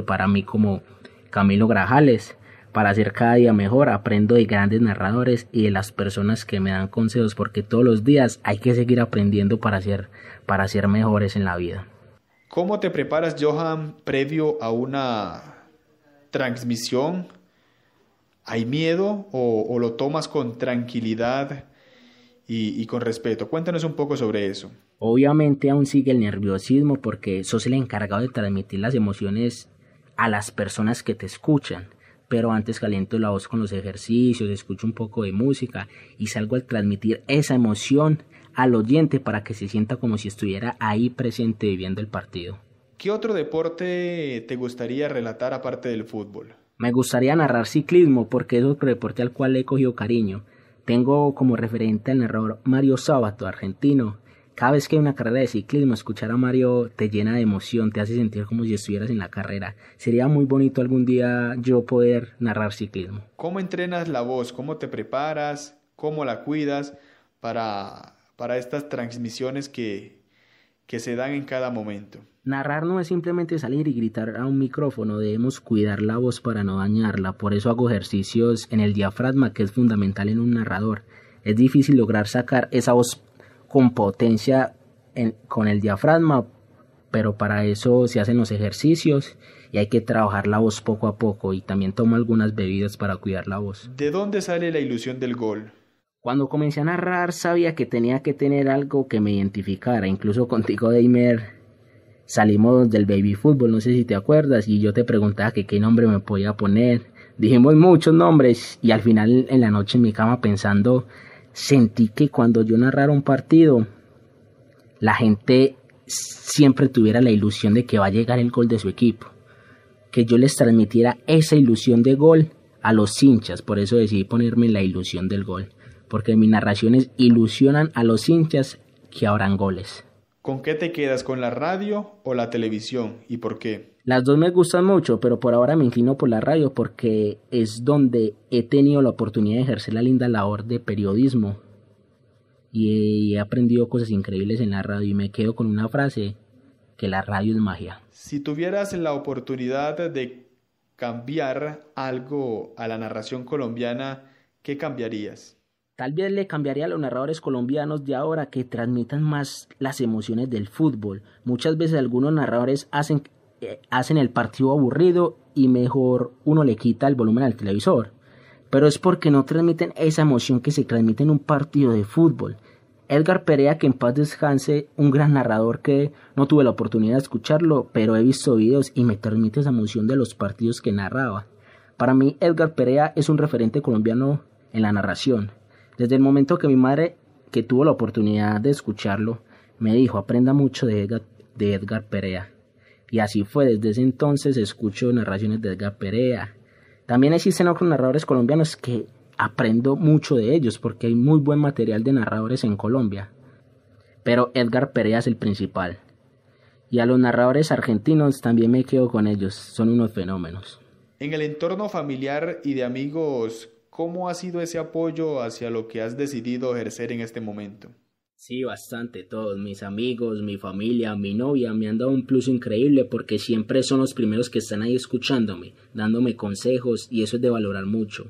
ejemplo para mí como Camilo Grajales. Para ser cada día mejor, aprendo de grandes narradores y de las personas que me dan consejos, porque todos los días hay que seguir aprendiendo para ser mejores en la vida. ¿Cómo te preparas, Johan, previo a una transmisión? ¿Hay miedo o lo tomas con tranquilidad y con respeto? Cuéntanos un poco sobre eso. Obviamente aún sigue el nerviosismo porque sos el encargado de transmitir las emociones a las personas que te escuchan, pero antes caliento la voz con los ejercicios, escucho un poco de música y salgo a transmitir esa emoción al oyente para que se sienta como si estuviera ahí presente viviendo el partido. ¿Qué otro deporte te gustaría relatar aparte del fútbol? Me gustaría narrar ciclismo porque es otro deporte al cual le he cogido cariño. Tengo como referente al narrador Mario Sabato, argentino. Cada vez que hay una carrera de ciclismo, escuchar a Mario te llena de emoción, te hace sentir como si estuvieras en la carrera. Sería muy bonito algún día yo poder narrar ciclismo. ¿Cómo entrenas la voz? ¿Cómo te preparas? ¿Cómo la cuidas para estas transmisiones que se dan en cada momento? Narrar no es simplemente salir y gritar a un micrófono, debemos cuidar la voz para no dañarla, por eso hago ejercicios en el diafragma que es fundamental en un narrador. Es difícil lograr sacar esa voz con potencia con el diafragma, pero para eso se hacen los ejercicios y hay que trabajar la voz poco a poco y también tomo algunas bebidas para cuidar la voz. ¿De dónde sale la ilusión del gol? Cuando comencé a narrar sabía que tenía que tener algo que me identificara, incluso contigo, Deimer. Salimos del baby fútbol, no sé si te acuerdas, y yo te preguntaba que qué nombre me podía poner. Dijimos muchos nombres y al final en la noche en mi cama pensando, sentí que cuando yo narrara un partido, la gente siempre tuviera la ilusión de que va a llegar el gol de su equipo. Que yo les transmitiera esa ilusión de gol a los hinchas, por eso decidí ponerme la ilusión del gol. Porque mis narraciones ilusionan a los hinchas que habrán goles. ¿Con qué te quedas, con la radio o la televisión y por qué? Las dos me gustan mucho, pero por ahora me inclino por la radio porque es donde he tenido la oportunidad de ejercer la linda labor de periodismo y he aprendido cosas increíbles en la radio y me quedo con una frase, que la radio es magia. Si tuvieras la oportunidad de cambiar algo a la narración colombiana, ¿qué cambiarías? Tal vez le cambiaría a los narradores colombianos de ahora que transmitan más las emociones del fútbol. Muchas veces algunos narradores hacen el partido aburrido y mejor uno le quita el volumen al televisor. Pero es porque no transmiten esa emoción que se transmite en un partido de fútbol. Edgar Perea, que en paz descanse, un gran narrador que no tuve la oportunidad de escucharlo, pero he visto videos y me transmite esa emoción de los partidos que narraba. Para mí, Edgar Perea es un referente colombiano en la narración. Desde el momento que mi madre, que tuvo la oportunidad de escucharlo, me dijo, aprenda mucho de Edgar Perea. Y así fue, desde ese entonces escucho narraciones de Edgar Perea. También existen otros narradores colombianos que aprendo mucho de ellos, porque hay muy buen material de narradores en Colombia. Pero Edgar Perea es el principal. Y a los narradores argentinos también me quedo con ellos, son unos fenómenos. En el entorno familiar y de amigos, ¿cómo ha sido ese apoyo hacia lo que has decidido ejercer en este momento? Sí, bastante. Todos mis amigos, mi familia, mi novia me han dado un plus increíble porque siempre son los primeros que están ahí escuchándome, dándome consejos y eso es de valorar mucho.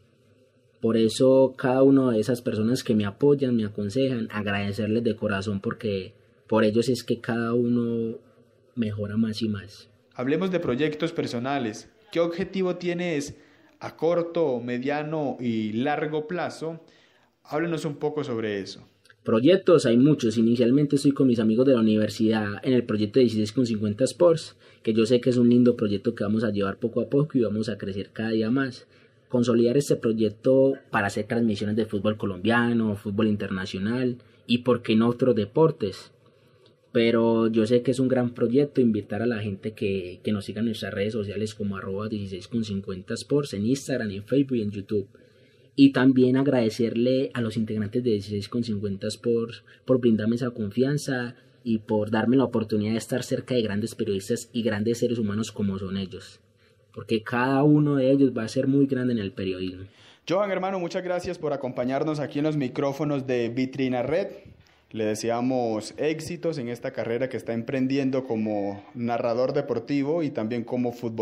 Por eso cada una de esas personas que me apoyan, me aconsejan, agradecerles de corazón porque por ellos es que cada uno mejora más y más. Hablemos de proyectos personales. ¿Qué objetivo tienes a corto, mediano y largo plazo? Háblenos un poco sobre eso. Proyectos hay muchos. Inicialmente estoy con mis amigos de la universidad en el proyecto 16,50 Sports, que yo sé que es un lindo proyecto que vamos a llevar poco a poco y vamos a crecer cada día más. Consolidar este proyecto para hacer transmisiones de fútbol colombiano, fútbol internacional y por qué no otros deportes. Pero yo sé que es un gran proyecto invitar a la gente que nos siga en nuestras redes sociales como @16,50 Sports en Instagram, en Facebook y en YouTube. Y también agradecerle a los integrantes de 16,50 Sports por brindarme esa confianza y por darme la oportunidad de estar cerca de grandes periodistas y grandes seres humanos como son ellos. Porque cada uno de ellos va a ser muy grande en el periodismo. Johan, hermano, muchas gracias por acompañarnos aquí en los micrófonos de Vitrina Red. Le deseamos éxitos en esta carrera que está emprendiendo como narrador deportivo y también como futbolista.